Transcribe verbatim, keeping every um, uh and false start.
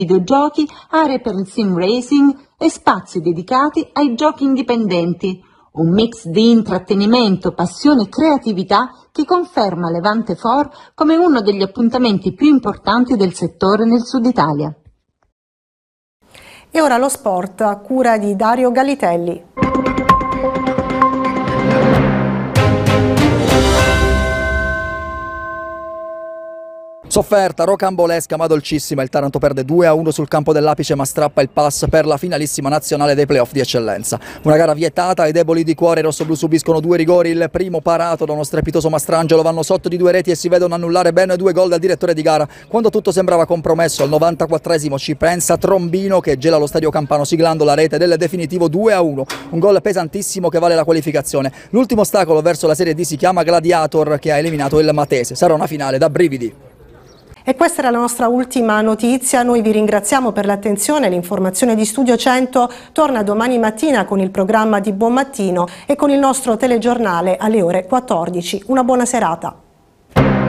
videogiochi, aree per il sim racing e spazi dedicati ai giochi indipendenti. Un mix di intrattenimento, passione e creatività che conferma Levante For come uno degli appuntamenti più importanti del settore nel Sud Italia. E ora lo sport a cura di Dario Galitelli. Sofferta, rocambolesca ma dolcissima, il Taranto perde due a uno sul campo dell'Apice ma strappa il pass per la finalissima nazionale dei playoff di eccellenza. Una gara vietata, i deboli di cuore rossoblù subiscono due rigori, il primo parato da uno strepitoso Mastrangelo, vanno sotto di due reti e si vedono annullare ben due gol dal direttore di gara. Quando tutto sembrava compromesso, al novantaquattresimo ci pensa Trombino che gela lo stadio campano siglando la rete del definitivo due a uno, un gol pesantissimo che vale la qualificazione. L'ultimo ostacolo verso la Serie D si chiama Gladiator che ha eliminato il Matese, sarà una finale da brividi. E questa era la nostra ultima notizia, noi vi ringraziamo per l'attenzione, l'informazione di Studio cento torna domani mattina con il programma di Buon Mattino e con il nostro telegiornale alle ore quattordici. Una buona serata.